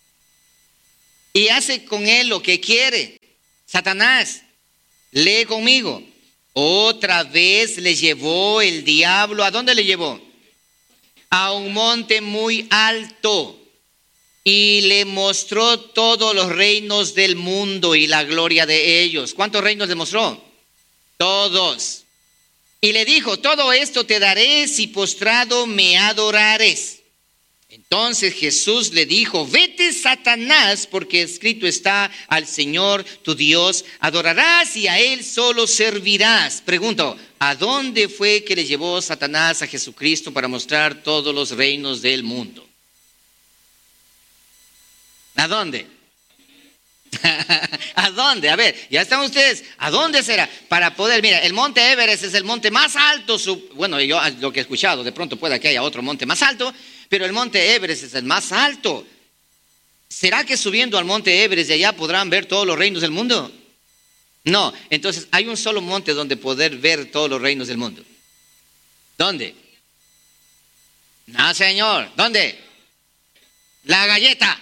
y hace con él lo que quiere? Satanás, lee conmigo, otra vez le llevó el diablo, ¿a dónde le llevó? A un monte muy alto y le mostró todos los reinos del mundo y la gloria de ellos. ¿Cuántos reinos le mostró? Todos. Y le dijo, todo esto te daré si postrado me adorares. Entonces Jesús le dijo, vete Satanás, porque escrito está, al Señor tu Dios adorarás y a Él solo servirás. Pregunto, ¿a dónde fue que le llevó Satanás a Jesucristo para mostrar todos los reinos del mundo? ¿A dónde? ¿A dónde? A ver, ya están ustedes. ¿A dónde será? Para poder, mira, el monte Everest es el monte más alto. Bueno, yo lo que he escuchado, de pronto pueda que haya otro monte más alto, pero el monte Everest es el más alto. ¿Será que subiendo al monte Everest de allá podrán ver todos los reinos del mundo? No, entonces hay un solo monte donde poder ver todos los reinos del mundo. ¿Dónde? No, señor. ¿Dónde? La galleta.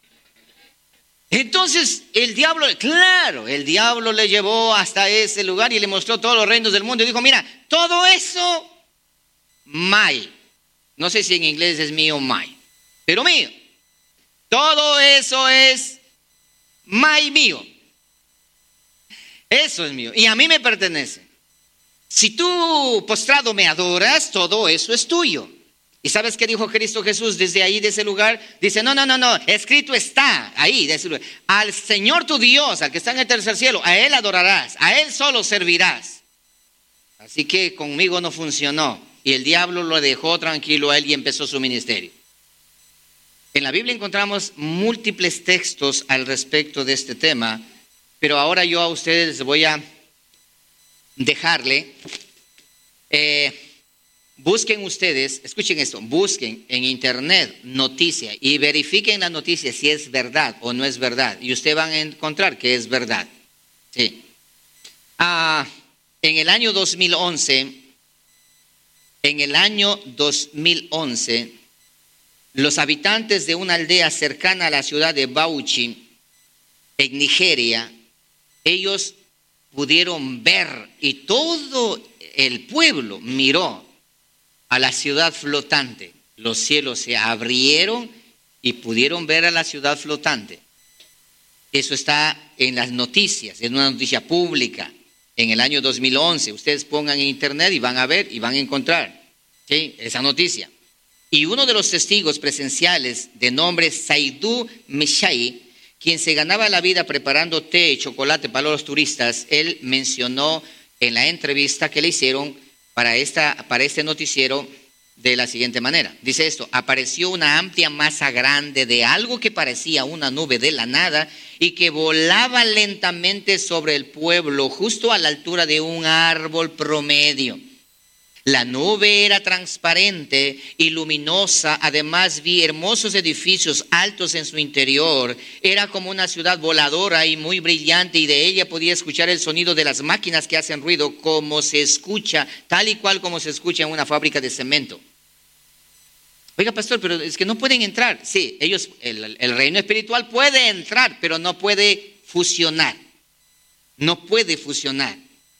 Entonces el diablo, claro, el diablo le llevó hasta ese lugar y le mostró todos los reinos del mundo y dijo, mira, todo eso, my. No sé si en inglés es mío o my, pero mío. Todo eso es my mío. Eso es mío y a mí me pertenece. Si tú postrado me adoras, todo eso es tuyo. ¿Y sabes qué dijo Cristo Jesús desde ahí, de ese lugar? Dice, no, no, no, no, escrito está ahí, de ese lugar. Al Señor tu Dios, al que está en el tercer cielo, a Él adorarás, a Él solo servirás. Así que conmigo no funcionó. Y el diablo lo dejó tranquilo a él y empezó su ministerio. En la Biblia encontramos múltiples textos al respecto de este tema, pero ahora yo a ustedes les voy a dejarle... Eh, Busquen ustedes, escuchen esto, busquen en internet noticia y verifiquen la noticia si es verdad o no es verdad. Y ustedes van a encontrar que es verdad. Sí. Ah, en el año dos mil once, en el año dos mil once, los habitantes de una aldea cercana a la ciudad de Bauchi, en Nigeria, ellos pudieron ver y todo el pueblo miró a la ciudad flotante. Los cielos se abrieron y pudieron ver a la ciudad flotante. Eso está en las noticias, es una noticia pública. En el año dos mil once, ustedes pongan en internet y van a ver y van a encontrar, ¿sí?, esa noticia. Y uno de los testigos presenciales, de nombre Saidou Meshai, quien se ganaba la vida preparando té y chocolate para los turistas, él mencionó en la entrevista que le hicieron Para, esta, para este noticiero de la siguiente manera. Dice esto: apareció una amplia masa grande de algo que parecía una nube de la nada y que volaba lentamente sobre el pueblo justo a la altura de un árbol promedio. La nube era transparente y luminosa, además vi hermosos edificios altos en su interior. Era como una ciudad voladora y muy brillante, y de ella podía escuchar el sonido de las máquinas que hacen ruido, como se escucha, tal y cual como se escucha en una fábrica de cemento. Oiga, pastor, pero es que no pueden entrar. Sí, ellos, el, el reino espiritual puede entrar, pero no puede fusionar. No puede fusionar.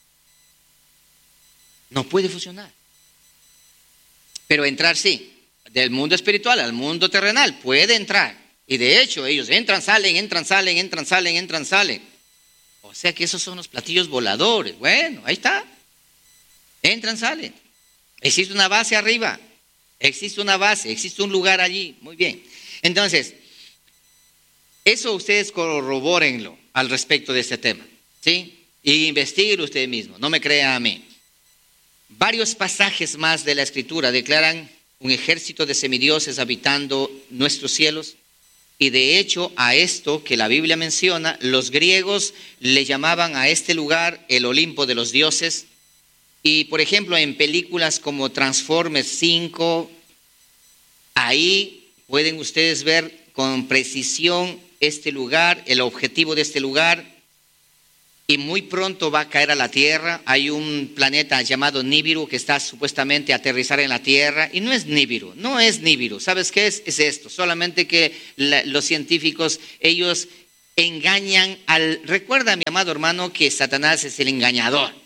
No puede fusionar. Pero entrar sí. Del mundo espiritual al mundo terrenal puede entrar. Y de hecho ellos entran, salen, entran, salen, entran, salen, entran, salen. O sea que esos son los platillos voladores. Bueno, ahí está. Entran, salen. Existe una base arriba. Existe una base, existe un lugar allí. Muy bien. Entonces, eso ustedes corrobórenlo al respecto de este tema. ¿Sí? Y investiguen ustedes mismos. No me crean a mí. Varios pasajes más de la Escritura declaran un ejército de semidioses habitando nuestros cielos, y de hecho a esto que la Biblia menciona, los griegos le llamaban a este lugar el Olimpo de los dioses. Y por ejemplo en películas como Transformers cinco, ahí pueden ustedes ver con precisión este lugar, el objetivo de este lugar. Y muy pronto va a caer a la tierra. Hay un planeta llamado Nibiru que está supuestamente a aterrizar en la tierra. Y no es Nibiru, no es Nibiru. ¿Sabes qué es? Es esto. Solamente que la, los científicos, ellos engañan al... Recuerda, mi amado hermano, que Satanás es el engañador.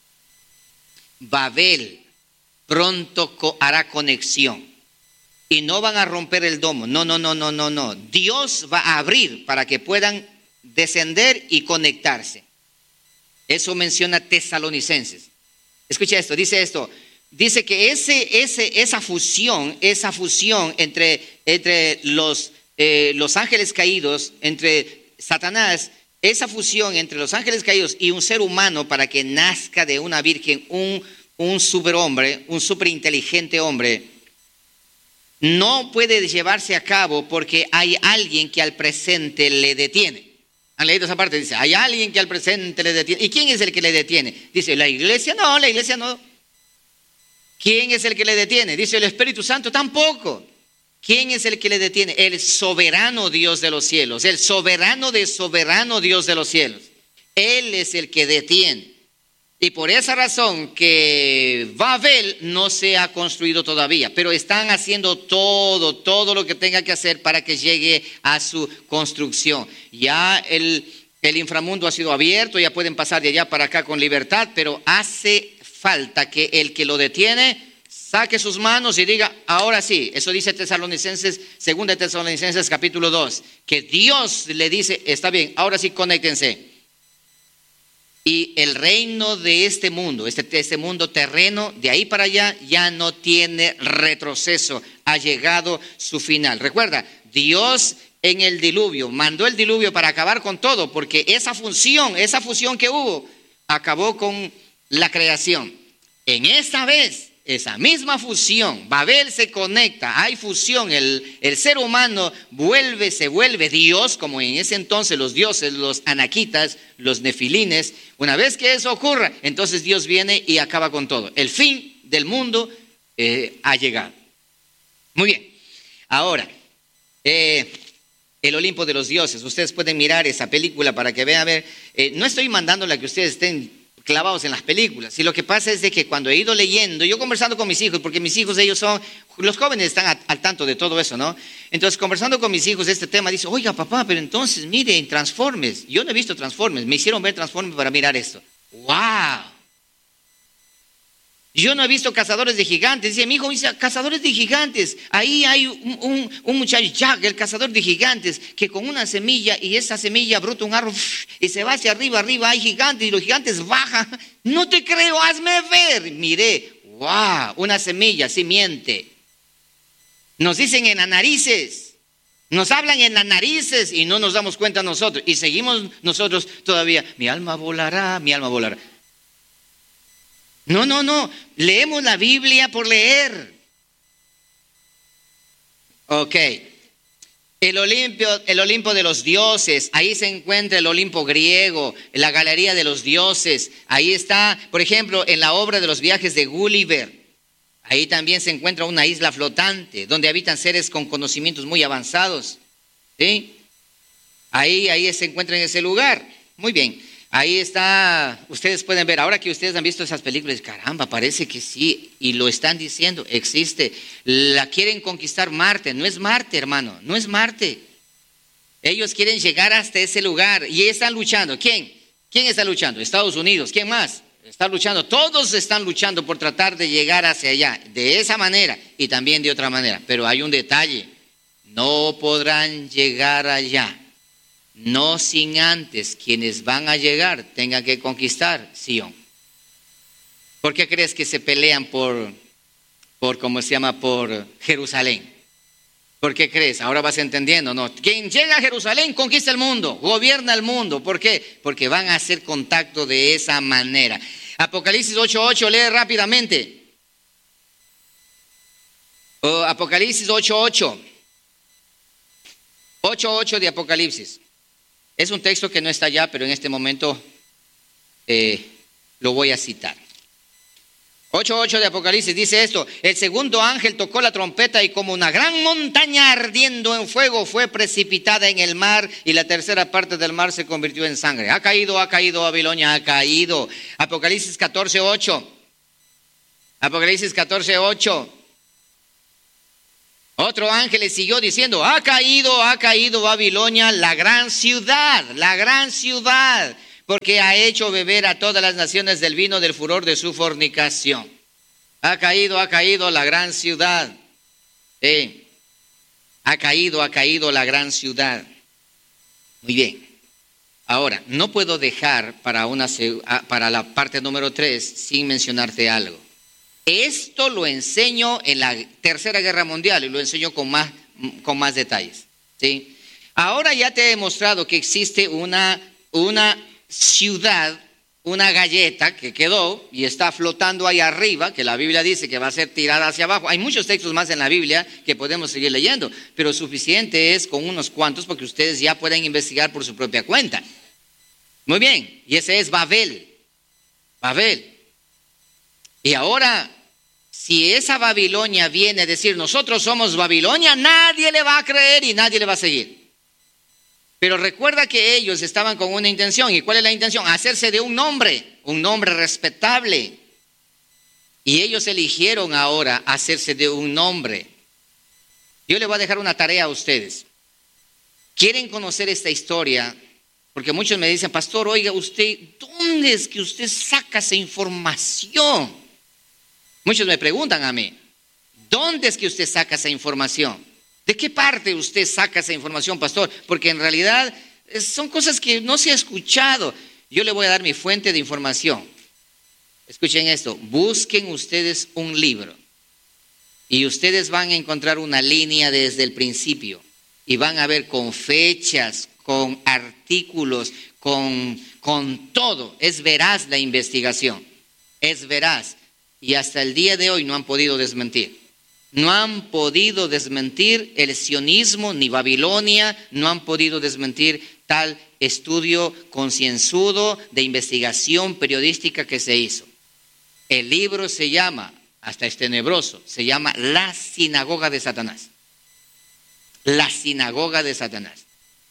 Babel pronto co- hará conexión. Y no van a romper el domo. No, no, no, no, no, no. Dios va a abrir para que puedan descender y conectarse. Eso menciona Tesalonicenses. Escucha esto, dice esto. Dice que ese, ese, esa fusión, esa fusión entre, entre los, eh, los ángeles caídos, entre Satanás, esa fusión entre los ángeles caídos y un ser humano para que nazca de una virgen, un, un superhombre, un superinteligente hombre, no puede llevarse a cabo porque hay alguien que al presente le detiene. ¿Han leído esa parte? Dice, hay alguien que al presente le detiene. ¿Y quién es el que le detiene? Dice, la iglesia no, la iglesia no. ¿Quién es el que le detiene? Dice, el Espíritu Santo tampoco. ¿Quién es el que le detiene? El soberano Dios de los cielos, el soberano de soberano Dios de los cielos. Él es el que detiene. Y por esa razón que Babel no se ha construido todavía, pero están haciendo todo, todo lo que tenga que hacer para que llegue a su construcción. Ya el, el inframundo ha sido abierto, ya pueden pasar de allá para acá con libertad, pero hace falta que el que lo detiene saque sus manos y diga, ahora sí. Eso dice Tesalonicenses, segunda Tesalonicenses capítulo dos, que Dios le dice, está bien, ahora sí conéctense. Y el reino de este mundo, este, este mundo terreno, de ahí para allá, ya no tiene retroceso. Ha llegado su final. Recuerda, Dios en el diluvio, mandó el diluvio para acabar con todo, porque esa función, esa fusión que hubo, acabó con la creación. En esta vez, esa misma fusión, Babel se conecta, hay fusión, el, el ser humano vuelve, se vuelve Dios, como en ese entonces los dioses, los anaquitas, los nefilines. Una vez que eso ocurra, entonces Dios viene y acaba con todo. El fin del mundo eh, ha llegado. Muy bien, ahora, eh, el Olimpo de los dioses. Ustedes pueden mirar esa película para que vean, a ver, eh, no estoy mandándola que ustedes estén clavados en las películas. Y lo que pasa es de que cuando he ido leyendo, yo conversando con mis hijos, porque mis hijos, ellos son, los jóvenes están a, al tanto de todo eso, ¿no? Entonces, conversando con mis hijos este tema, dice, oiga, papá, pero entonces, mire, en Transformers, yo no he visto Transformers, me hicieron ver Transformers para mirar esto. ¡Wow! Yo no he visto Cazadores de Gigantes. Dice, mi hijo dice, Cazadores de Gigantes. Ahí hay un, un, un muchacho, Jack, el cazador de gigantes, que con una semilla, y esa semilla brota un árbol, y se va hacia arriba, arriba hay gigantes, y los gigantes bajan. No te creo, hazme ver. Miré, wow, una semilla, simiente. Nos dicen en las narices, nos hablan en las narices, y no nos damos cuenta nosotros. Y seguimos nosotros todavía, mi alma volará, mi alma volará. No, no, no, leemos la Biblia por leer. Ok, el Olimpo, el Olimpo de los dioses, ahí se encuentra el Olimpo griego, la galería de los dioses. Ahí está, por ejemplo, en la obra de los viajes de Gulliver, ahí también se encuentra una isla flotante, donde habitan seres con conocimientos muy avanzados. ¿Sí? Ahí, ahí se encuentra en ese lugar. Muy bien. Ahí está, ustedes pueden ver, ahora que ustedes han visto esas películas, caramba, parece que sí, y lo están diciendo, existe. La quieren conquistar Marte, no es Marte, hermano, no es Marte. Ellos quieren llegar hasta ese lugar y están luchando. ¿Quién? ¿Quién está luchando? Estados Unidos. ¿Quién más? Está luchando. Todos están luchando por tratar de llegar hacia allá, de esa manera y también de otra manera. Pero hay un detalle, no podrán llegar allá. No sin antes quienes van a llegar tengan que conquistar Sion. ¿Por qué crees que se pelean por, por cómo se llama, por Jerusalén? ¿Por qué crees? Ahora vas entendiendo, ¿no? Quien llega a Jerusalén conquista el mundo, gobierna el mundo. ¿Por qué? Porque van a hacer contacto de esa manera. Apocalipsis ocho ocho, lee rápidamente. Oh, Apocalipsis ocho ocho. ocho ocho de Apocalipsis. Es un texto que no está allá, pero en este momento eh, lo voy a citar. ocho ocho de Apocalipsis dice esto: el segundo ángel tocó la trompeta y como una gran montaña ardiendo en fuego fue precipitada en el mar y la tercera parte del mar se convirtió en sangre. Ha caído, ha caído Babilonia, ha caído. Apocalipsis catorce ocho. Apocalipsis catorce ocho. Otro ángel le siguió diciendo: ha caído, ha caído Babilonia, la gran ciudad, la gran ciudad, porque ha hecho beber a todas las naciones del vino del furor de su fornicación. Ha caído, ha caído la gran ciudad. Eh, ha caído, ha caído la gran ciudad. Muy bien. Ahora, no puedo dejar para, una, para la parte número tres sin mencionarte algo. Esto lo enseño en la Tercera Guerra Mundial y lo enseño con más, con más detalles. ¿Sí? Ahora ya te he demostrado que existe una, una ciudad una galleta que quedó y está flotando ahí arriba, que la Biblia dice que va a ser tirada hacia abajo. Hay muchos textos más en la Biblia que podemos seguir leyendo, pero suficiente es con unos cuantos porque ustedes ya pueden investigar por su propia cuenta. Muy bien, y ese es Babel. Babel. Y ahora, si esa Babilonia viene a decir, nosotros somos Babilonia, nadie le va a creer y nadie le va a seguir. Pero recuerda que ellos estaban con una intención. ¿Y cuál es la intención? Hacerse de un nombre, un nombre respetable. Y ellos eligieron ahora hacerse de un nombre. Yo le voy a dejar una tarea a ustedes. ¿Quieren conocer esta historia? Porque muchos me dicen, pastor, oiga, usted, ¿dónde es que usted saca esa información? Muchos me preguntan a mí, ¿dónde es que usted saca esa información? ¿De qué parte usted saca esa información, pastor? Porque en realidad son cosas que no se ha escuchado. Yo le voy a dar mi fuente de información. Escuchen esto, busquen ustedes un libro y ustedes van a encontrar una línea desde el principio y van a ver con fechas, con artículos, con, con todo. Es veraz la investigación, es veraz. Y hasta el día de hoy no han podido desmentir. No han podido desmentir el sionismo ni Babilonia, no han podido desmentir tal estudio concienzudo de investigación periodística que se hizo. El libro se llama, hasta es tenebroso, se llama La Sinagoga de Satanás. La Sinagoga de Satanás.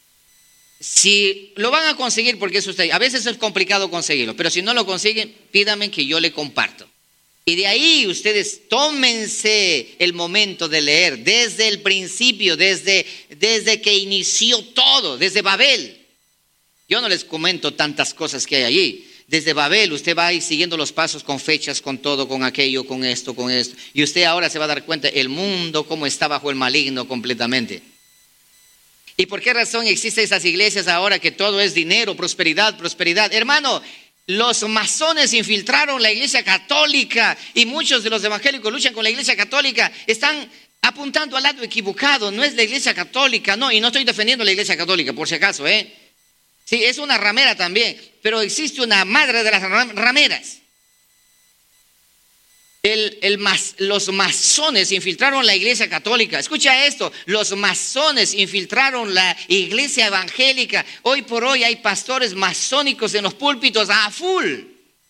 Si lo van a conseguir, porque eso está ahí, a veces es complicado conseguirlo, pero si no lo consiguen, pídanme que yo le comparto. Y de ahí ustedes tómense el momento de leer desde el principio, desde, desde que inició todo, desde Babel. Yo no les comento tantas cosas que hay allí. Desde Babel usted va a ir siguiendo los pasos con fechas, con todo, con aquello, con esto, con esto. Y usted ahora se va a dar cuenta el mundo cómo está bajo el maligno completamente. ¿Y por qué razón existen esas iglesias ahora que todo es dinero, prosperidad, prosperidad? Hermano, los masones infiltraron la iglesia católica y muchos de los evangélicos luchan con la iglesia católica. Están apuntando al lado equivocado. No es la iglesia católica, no. Y no estoy defendiendo la iglesia católica, por si acaso, ¿eh? Sí, es una ramera también, pero existe una madre de las rameras. El, el mas, los masones infiltraron la iglesia católica. Escucha esto, los masones infiltraron la iglesia evangélica. Hoy por hoy hay pastores masónicos en los púlpitos a full.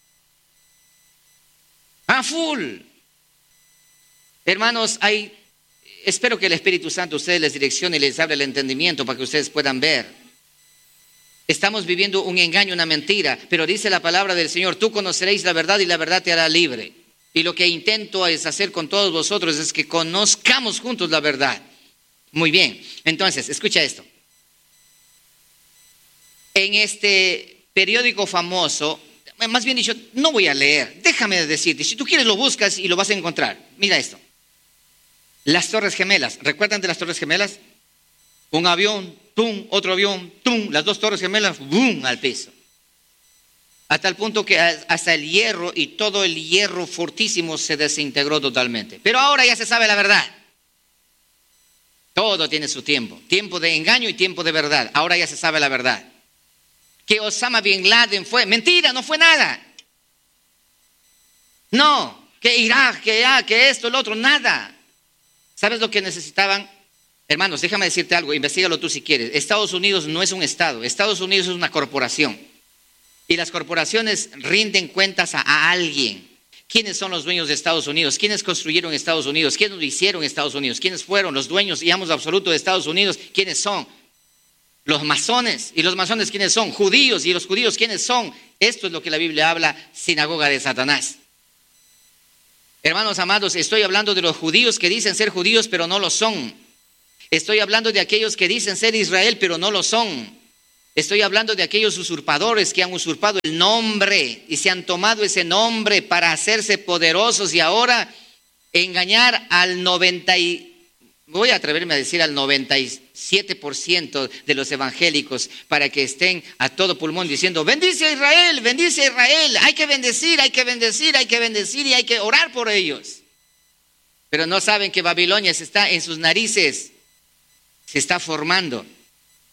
A full. Hermanos, hay, espero que el Espíritu Santo a ustedes les direccione y les abra el entendimiento para que ustedes puedan ver. Estamos viviendo un engaño, una mentira, pero dice la palabra del Señor, tú conoceréis la verdad y la verdad te hará libre. Y lo que intento es hacer con todos vosotros es que conozcamos juntos la verdad. Muy bien, entonces, escucha esto. En este periódico famoso, más bien dicho, no voy a leer, déjame decirte, si tú quieres lo buscas y lo vas a encontrar. Mira esto. Las Torres Gemelas, ¿recuerdan de las Torres Gemelas? Un avión, tum, otro avión, tum, las dos Torres Gemelas, boom, al piso. Hasta el punto que hasta el hierro y todo el hierro fortísimo se desintegró totalmente. Pero ahora ya se sabe la verdad. Todo tiene su tiempo. Tiempo de engaño y tiempo de verdad. Ahora ya se sabe la verdad. Que Osama Bin Laden fue. Mentira, no fue nada. No, que Irak, que ah, que esto, el otro, nada. ¿Sabes lo que necesitaban? Hermanos, déjame decirte algo, investígalo tú si quieres. Estados Unidos no es un estado. Estados Unidos es una corporación. Y las corporaciones rinden cuentas a, a alguien. ¿Quiénes son los dueños de Estados Unidos? ¿Quiénes construyeron Estados Unidos? ¿Quiénes lo hicieron Estados Unidos? ¿Quiénes fueron los dueños, digamos, absolutos de Estados Unidos? ¿Quiénes son? Los masones. ¿Y los masones quiénes son? Judíos. ¿Y los judíos quiénes son? Esto es lo que la Biblia habla, sinagoga de Satanás. Hermanos amados, estoy hablando de los judíos que dicen ser judíos, pero no lo son. Estoy hablando de aquellos que dicen ser Israel, pero no lo son. Estoy hablando de aquellos usurpadores que han usurpado el nombre y se han tomado ese nombre para hacerse poderosos y ahora engañar al noventa y, voy a atreverme a decir al noventa y siete por ciento de los evangélicos para que estén a todo pulmón diciendo bendice a Israel, bendice a Israel, hay que bendecir, hay que bendecir, hay que bendecir y hay que orar por ellos. Pero no saben que Babilonia se está en sus narices, se está formando.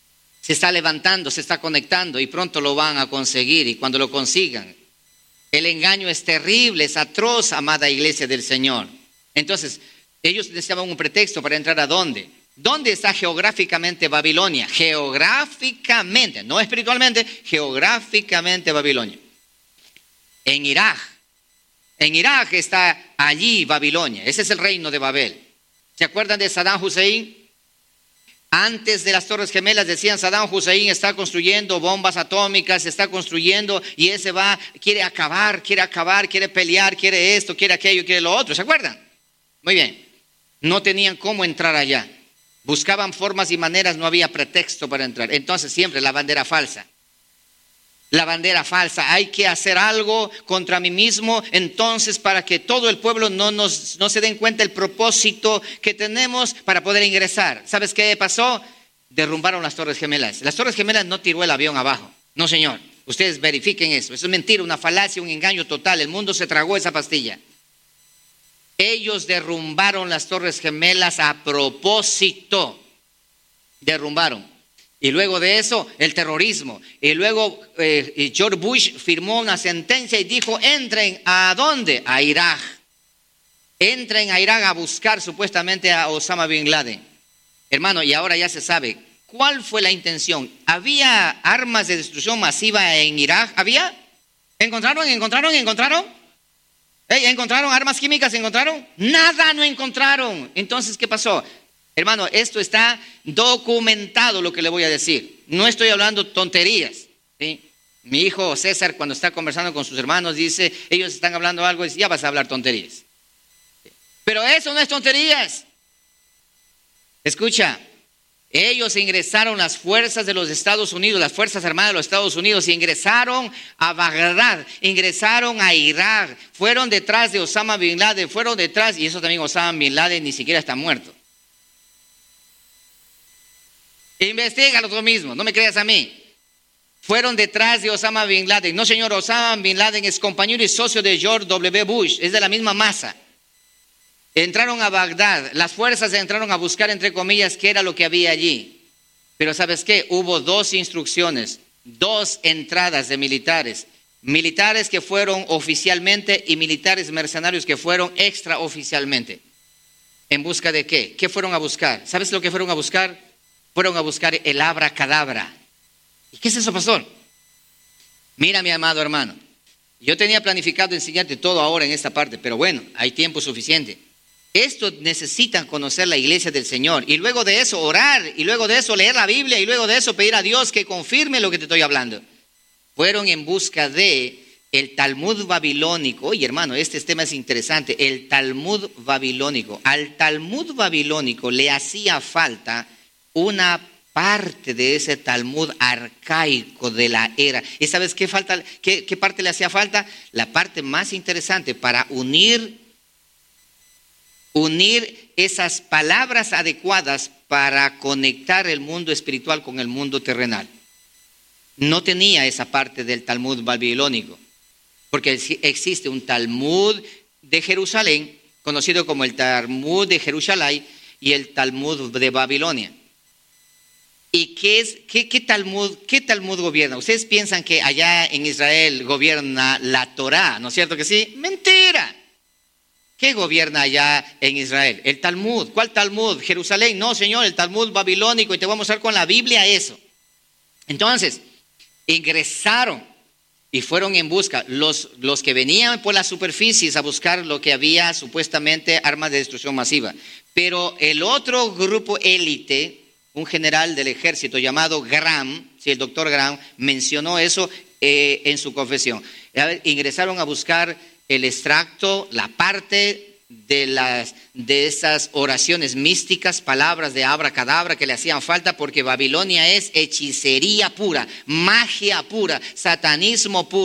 Se está levantando, se está conectando y pronto lo van a conseguir. Y cuando lo consigan, el engaño es terrible, es atroz, amada iglesia del Señor. Entonces, ellos necesitaban un pretexto para entrar a ¿dónde? ¿Dónde está geográficamente Babilonia? Geográficamente, no espiritualmente, geográficamente Babilonia. En Irak. En Irak está allí Babilonia. Ese es el reino de Babel. ¿Se acuerdan de Saddam Hussein? Antes de las Torres Gemelas decían Saddam Hussein está construyendo bombas atómicas, está construyendo y ese va, quiere acabar, quiere acabar, quiere pelear, quiere esto, quiere aquello, quiere lo otro. ¿Se acuerdan? Muy bien. No tenían cómo entrar allá. Buscaban formas y maneras, no había pretexto para entrar. Entonces siempre la bandera falsa. La bandera falsa, hay que hacer algo contra mí mismo, entonces para que todo el pueblo no, nos, no se den cuenta el propósito que tenemos para poder ingresar. ¿Sabes qué pasó? Derrumbaron las Torres Gemelas. Las Torres Gemelas no tiró el avión abajo. No, señor. Ustedes verifiquen eso. Eso es mentira, una falacia, un engaño total. El mundo se tragó esa pastilla. Ellos derrumbaron las Torres Gemelas a propósito. Derrumbaron. Y luego de eso, el terrorismo. Y luego eh, George Bush firmó una sentencia y dijo, entren ¿a dónde? A Irak. Entren a Irak a buscar supuestamente a Osama Bin Laden. Hermano, y ahora ya se sabe, ¿cuál fue la intención? ¿Había armas de destrucción masiva en Irak? ¿Había? ¿Encontraron? ¿Encontraron? ¿Encontraron? ¿Eh? ¿Encontraron armas químicas? ¿Encontraron? Nada no encontraron. Entonces, ¿qué pasó? Hermano, esto está documentado lo que le voy a decir. No estoy hablando tonterías, ¿sí? Mi hijo César, cuando está conversando con sus hermanos, dice, ellos están hablando algo y dice, ya vas a hablar tonterías. Pero eso no es tonterías. Escucha, ellos ingresaron las fuerzas de los Estados Unidos, las Fuerzas Armadas de los Estados Unidos, ingresaron a Bagdad, ingresaron a Irak, fueron detrás de Osama Bin Laden, fueron detrás, y eso también Osama Bin Laden ni siquiera está muerto. Investígalo tú mismo, no me creas a mí. Fueron detrás de Osama Bin Laden. No, señor, Osama Bin Laden es compañero y socio de George W. Bush, es de la misma masa. Entraron a Bagdad, las fuerzas entraron a buscar, entre comillas, qué era lo que había allí. Pero ¿sabes qué? Hubo dos instrucciones, dos entradas de militares. Militares que fueron oficialmente y militares mercenarios que fueron extraoficialmente. ¿En busca de qué? ¿Qué fueron a buscar? ¿Sabes lo que fueron a buscar? Fueron a buscar el abracadabra. ¿Y qué es eso, pastor? Mira, mi amado hermano, yo tenía planificado enseñarte todo ahora en esta parte, pero bueno, hay tiempo suficiente. Esto necesitan conocer la iglesia del Señor y luego de eso orar y luego de eso leer la Biblia y luego de eso pedir a Dios que confirme lo que te estoy hablando. Fueron en busca de el Talmud babilónico. Oye, hermano, este tema es interesante. El Talmud babilónico. Al Talmud babilónico le hacía falta una parte de ese Talmud arcaico de la era. ¿Y sabes qué falta? ¿Qué, qué parte le hacía falta? La parte más interesante para unir, unir esas palabras adecuadas para conectar el mundo espiritual con el mundo terrenal. No tenía esa parte del Talmud babilónico, porque existe un Talmud de Jerusalén, conocido como el Talmud de Jerusalén y el Talmud de Babilonia. ¿Y qué, es, qué, qué, Talmud, qué Talmud gobierna? Ustedes piensan que allá en Israel gobierna la Torá, ¿no es cierto que sí? ¡Mentira! ¿Qué gobierna allá en Israel? El Talmud. ¿Cuál Talmud? ¿Jerusalén? No, señor, el Talmud babilónico. Y te voy a mostrar con la Biblia eso. Entonces, ingresaron y fueron en busca. Los, los que venían por las superficies a buscar lo que había supuestamente armas de destrucción masiva. Pero el otro grupo élite, un general del ejército llamado Graham, sí, el doctor Graham, mencionó eso eh, en su confesión. Ingresaron a buscar el extracto, la parte de, las, de esas oraciones místicas, palabras de abracadabra que le hacían falta, porque Babilonia es hechicería pura, magia pura, satanismo puro.